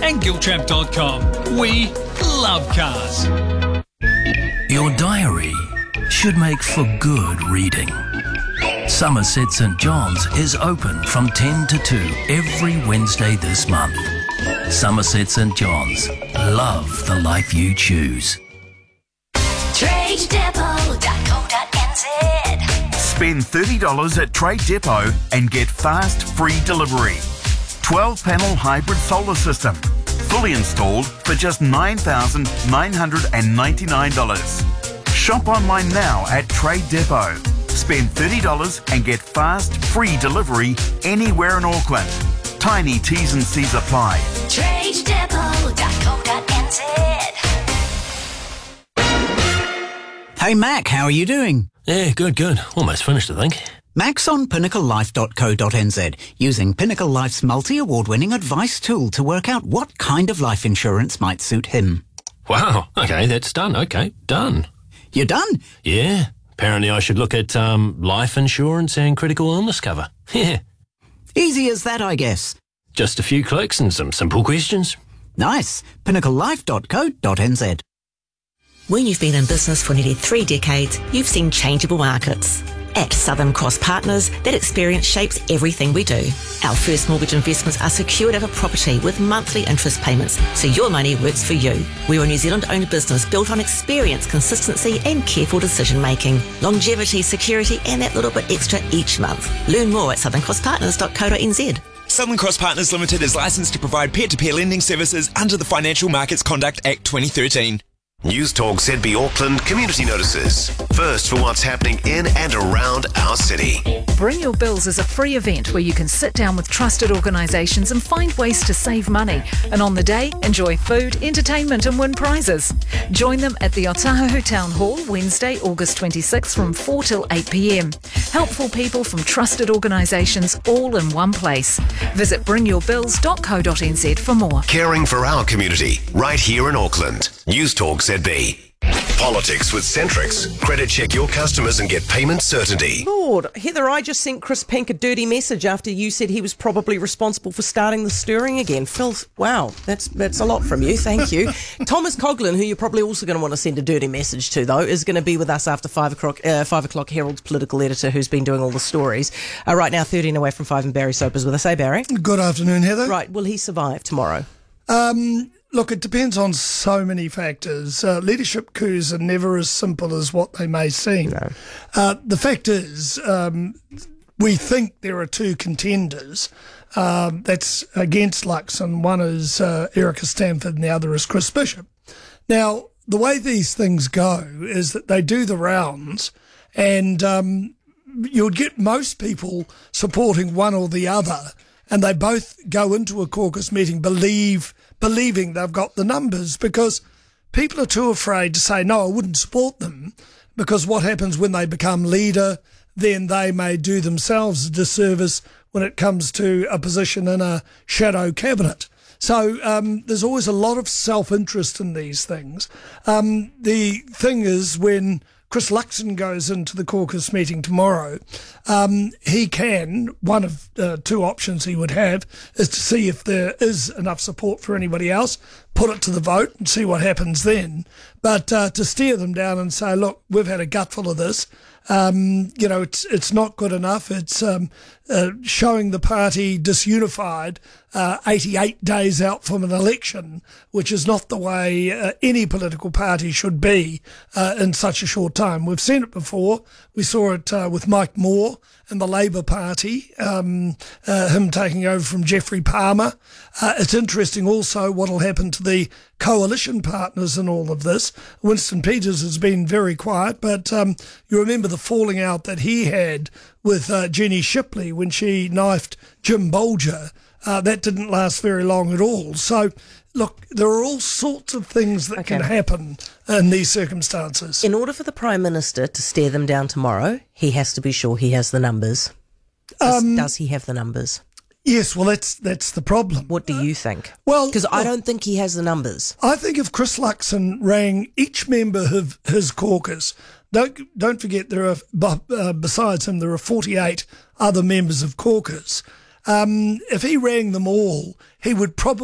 and Giltramp.com. We love cars. Your diary should make for good reading. Somerset St John's is open from 10 to 2 every Wednesday this month. Somerset St John's. Love the life you choose. TradeDepot.co.nz. Spend $30 at Trade Depot and get fast, free delivery. 12-panel hybrid solar system. Fully installed for just $9,999. Shop online now at Trade Depot. Spend $30 and get fast, free delivery anywhere in Auckland. Tiny T's and C's apply. TradeDepot.co.nz. Hey Mac, how are you doing? Yeah, good. Almost finished, I think. Mac's on pinnaclelife.co.nz, using Pinnacle Life's multi-award-winning advice tool to work out what kind of life insurance might suit him. Wow, okay, that's done. Okay, done. You're done? Yeah, apparently I should look at life insurance and critical illness cover. Yeah. Easy as that, I guess. Just a few clicks and some simple questions. Nice. pinnaclelife.co.nz. When you've been in business for nearly 3 decades, you've seen changeable markets. At Southern Cross Partners, that experience shapes everything we do. Our first mortgage investments are secured over property with monthly interest payments, so your money works for you. We're a New Zealand-owned business built on experience, consistency and careful decision-making. Longevity, security and that little bit extra each month. Learn more at southerncrosspartners.co.nz. Southern Cross Partners Limited is licensed to provide peer-to-peer lending services under the Financial Markets Conduct Act 2013. News Talk ZB Auckland community notices. First for what's happening in and around our city. Bring Your Bills is a free event where you can sit down with trusted organisations and find ways to save money. And on the day, enjoy food, entertainment and win prizes. Join them at the Otahuhu Town Hall, Wednesday, August 26th from 4 till 8 p.m. Helpful people from trusted organisations all in one place. Visit bringyourbills.co.nz for more. Caring for our community, right here in Auckland. News Talk ZB. Politics with Centrix. Credit check your customers and get payment certainty. Lord, Heather, I just sent Chris Pink a dirty message after you said he was probably responsible for starting the stirring again. Phil, wow, that's a lot from you. Thank you. Thomas Coughlin, who you're probably also going to want to send a dirty message to, though, is going to be with us after 5 o'clock. Herald's political editor, who's been doing all the stories. Right now, 13 away from 5, and Barry Soper's with us. Hey, Barry. Good afternoon, Heather. Right, will he survive tomorrow? Look, it depends on so many factors. Leadership coups are never as simple as what they may seem. No. The fact is, we think there are 2 contenders. That's against Luxon. One is Erica Stanford and the other is Chris Bishop. Now, the way these things go is that they do the rounds and you'll get most people supporting one or the other, and they both go into a caucus meeting believing they've got the numbers, because people are too afraid to say, no, I wouldn't support them, because what happens when they become leader, then they may do themselves a disservice when it comes to a position in a shadow cabinet. So there's always a lot of self-interest in these things. The thing is, when Chris Luxon goes into the caucus meeting tomorrow, he can, one of 2 options he would have is to see if there is enough support for anybody else, put it to the vote and see what happens then. But to steer them down and say, look, we've had a gutful of this, it's not good enough. It's showing the party disunified 88 days out from an election, which is not the way any political party should be in such a short time. We've seen it before. We saw it with Mike Moore and the Labour Party, him taking over from Geoffrey Palmer. It's interesting also what will happen to the coalition partners in all of this. Winston Peters has been very quiet, but you remember the falling out that he had with Jenny Shipley when she knifed Jim Bolger. That didn't last very long at all. So, look, there are all sorts of things that can happen in these circumstances. In order for the Prime Minister to stare them down tomorrow, he has to be sure he has the numbers. Does he have the numbers? Yes, well, that's the problem. What do you think? Well, because I don't think he has the numbers. I think if Chris Luxon rang each member of his caucus, don't forget there are besides him there are 48 other members of caucus. If he rang them all, he would probably